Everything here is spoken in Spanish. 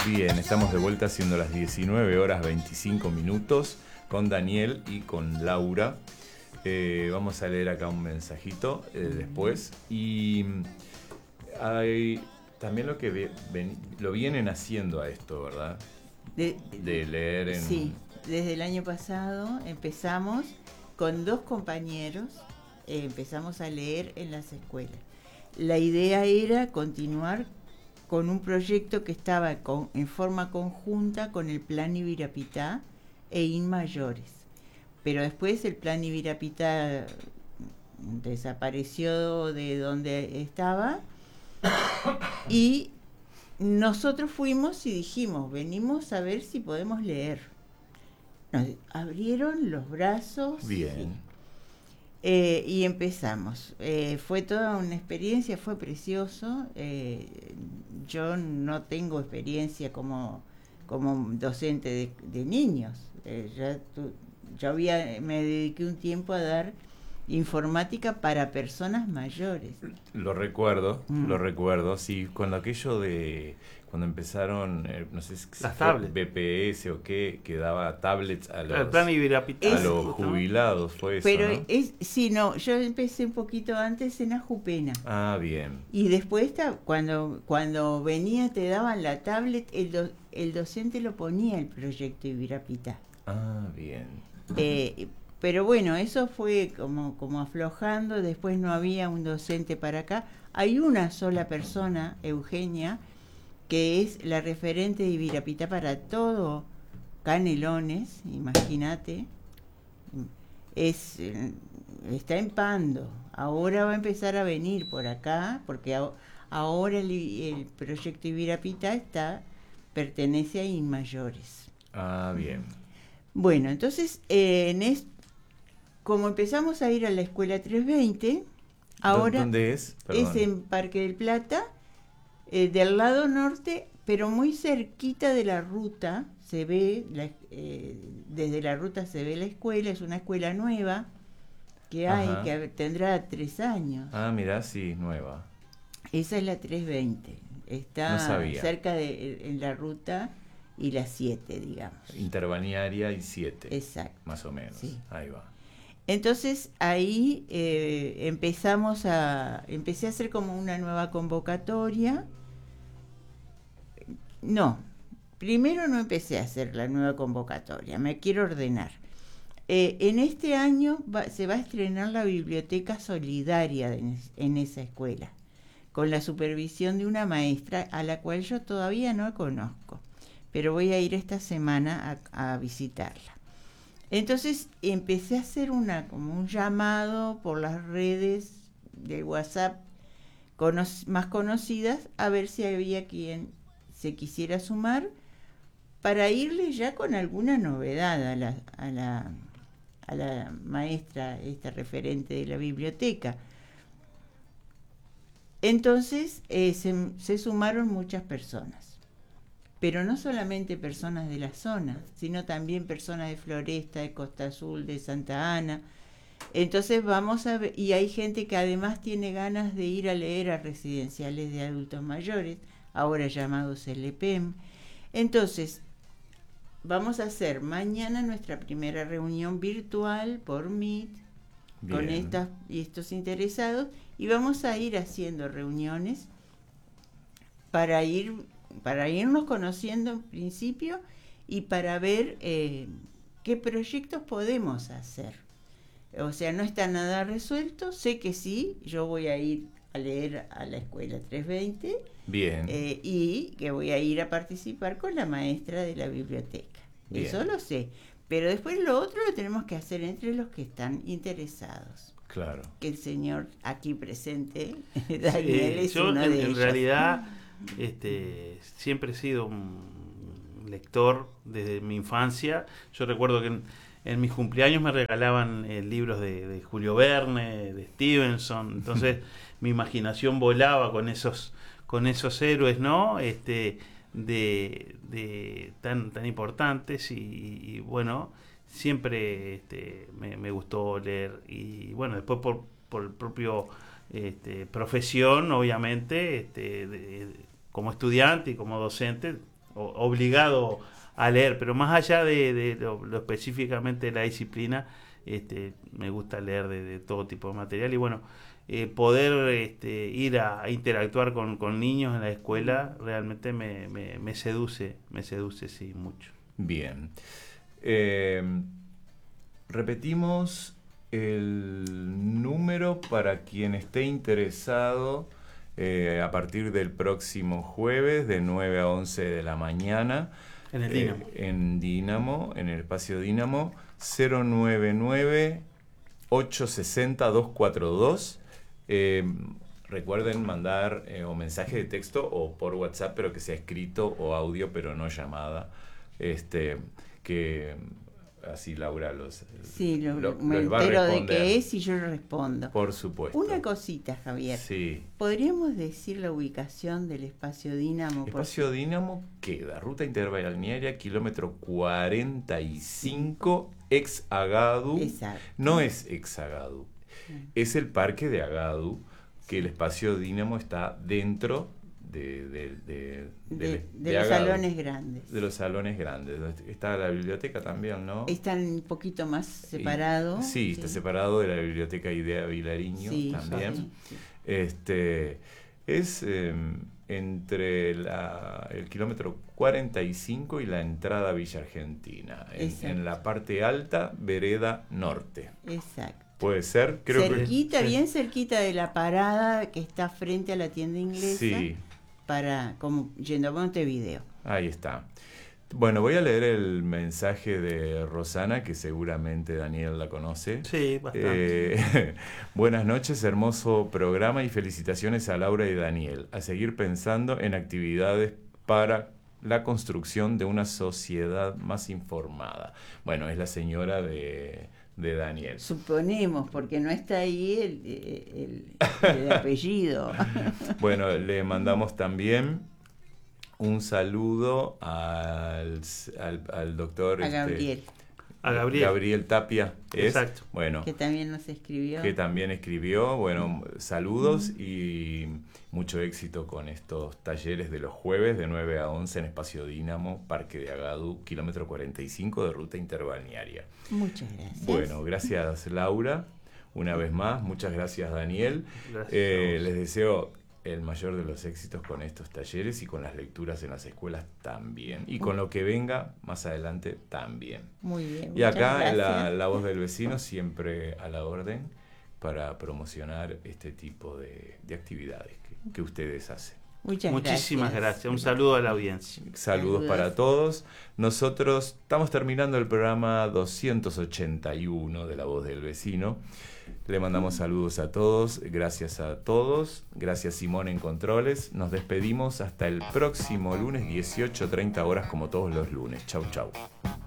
Bien, estamos de vuelta siendo las 19 horas 25 minutos con Daniel y con Laura. Vamos a leer acá un mensajito después. Y hay también lo que lo vienen haciendo a esto, ¿verdad? De leer en... Sí, desde el año pasado empezamos con 2 compañeros, empezamos a leer en las escuelas. La idea era continuar con un proyecto que estaba en forma conjunta con el Plan Ibirapitá e INMAYORES. Pero después el Plan Ibirapitá desapareció de donde estaba y nosotros fuimos y dijimos, venimos a ver si podemos leer. Nos abrieron los brazos. Bien. Y empezamos. Fue toda una experiencia, fue precioso. Yo no tengo experiencia como docente de niños. Me dediqué un tiempo a dar informática para personas mayores. Lo recuerdo, sí, cuando aquello de... Cuando empezaron, no sé si las fue tablets. BPS o qué, que daba tablets a los, el plan Ibirapitá, a los jubilados, fue eso, pero ¿no? yo empecé un poquito antes en Ajupena. Ah, bien. Y después, cuando venía, te daban la tablet, el docente lo ponía el proyecto Ibirapitá. Ah, bien. Pero bueno, eso fue como aflojando, después no había un docente para acá. Hay una sola persona, Eugenia, que es la referente de Ibirapitá para todo Canelones, imagínate. Está en Pando, ahora va a empezar a venir por acá, porque ahora el proyecto Ibirapitá pertenece a INMAYORES. Ah, bien. Bueno, entonces, como empezamos a ir a la escuela 320, ahora... ¿Dónde es? Perdón. Es en Parque del Plata, del lado norte, pero muy cerquita de la ruta, se ve, desde la ruta se ve la escuela, es una escuela nueva que hay, Ajá. que tendrá 3 años. Ah, mirá, sí, nueva. Esa es la 320, está No sabía. cerca en la ruta y la 7, digamos. Interbalnearia y 7. Exacto. Más o menos, Sí. ahí va. Entonces ahí empecé a hacer como una nueva convocatoria. No, primero no empecé a hacer la nueva convocatoria, me quiero ordenar. En este año se va a estrenar la biblioteca solidaria en esa escuela, con la supervisión de una maestra a la cual yo todavía no conozco, pero voy a ir esta semana a visitarla. Entonces empecé a hacer como un llamado por las redes de WhatsApp más conocidas a ver si había quien se quisiera sumar para irle ya con alguna novedad a la maestra, esta referente de la biblioteca. Entonces se sumaron muchas personas, pero no solamente personas de la zona, sino también personas de Floresta, de Costa Azul, de Santa Ana. Entonces vamos a ver, y hay gente que además tiene ganas de ir a leer a residenciales de adultos mayores, ahora llamados LPEM. Entonces, vamos a hacer mañana nuestra primera reunión virtual por Meet. Bien. Con estos interesados, y vamos a ir haciendo reuniones para irnos conociendo en principio y para ver qué proyectos podemos hacer. O sea, no está nada resuelto, sé que sí, yo voy a ir a leer a la escuela 320. Bien. Y que voy a ir a participar con la maestra de la biblioteca. Bien. Eso lo sé. Pero después lo otro lo tenemos que hacer entre los que están interesados. Claro. Que el señor aquí presente, Daniel, es yo uno de ellos. En realidad siempre he sido un lector desde mi infancia. Yo recuerdo que en mis cumpleaños me regalaban libros de Julio Verne, de Stevenson. Entonces mi imaginación volaba con esos héroes, ¿no? Tan importantes y bueno, siempre me gustó leer. Y bueno, después por el propio profesión, obviamente, como estudiante y como docente, obligado a leer, pero más allá de lo específicamente de la disciplina, me gusta leer de todo tipo de material y bueno, poder ir a interactuar con niños en la escuela realmente me seduce sí, mucho. Bien. Repetimos el número para quien esté interesado a partir del próximo jueves de 9 a 11 de la mañana. En el Dínamo. En Dínamo, en el espacio Dínamo, 099-860-242. Recuerden mandar o mensaje de texto o por WhatsApp, pero que sea escrito, o audio, pero no llamada. Que así Laura me va a entero de responder. qué es y yo respondo. Por supuesto. Una cosita, Javier. Sí. ¿Podríamos decir la ubicación del espacio Dínamo? Espacio Dínamo queda ruta interbalnearia, kilómetro 45, ex Agadu. Exacto. No es ex Agadu, es el parque de Agadu, que el espacio Dínamo está dentro de los Agadu, salones grandes. de los salones grandes. Está la biblioteca también, ¿no? Están un poquito más separados. Sí, está separado de la biblioteca Idea Vilariño también. Sí. Es entre el kilómetro 45 y la entrada a Villa Argentina, en la parte alta, vereda norte. Exacto. Puede ser, bien cerquita de la parada que está frente a la tienda inglesa. Sí. Como yendo a Montevideo. Ahí está. Bueno, voy a leer el mensaje de Rosana, que seguramente Daniel la conoce. Sí, bastante. Buenas noches, hermoso programa y felicitaciones a Laura y Daniel. A seguir pensando en actividades para la construcción de una sociedad más informada. Bueno, es la señora de Daniel. Suponemos, porque no está ahí el apellido. Bueno, le mandamos también un saludo al doctor... A Gabriel. A Gabriel Tapia. Exacto. Bueno, que también nos escribió. Bueno, saludos y mucho éxito con estos talleres de los jueves de 9 a 11 en Espacio Dínamo, Parque de Agadu, kilómetro 45 de ruta interbalnearia. Muchas gracias. Bueno, gracias Laura, una vez más. Muchas gracias Daniel. Gracias les deseo el mayor de los éxitos con estos talleres y con las lecturas en las escuelas también. Y con lo que venga más adelante también. Muy bien. Y acá la voz del vecino siempre a la orden para promocionar este tipo de actividades que ustedes hacen. Muchísimas gracias. Un saludo a la audiencia. Saludos para todos. Nosotros estamos terminando el programa 281 de La Voz del Vecino. Le mandamos saludos a todos. Gracias a todos. Gracias Simón en Controles. Nos despedimos hasta el próximo lunes, 18:30 horas, como todos los lunes. Chau, chau.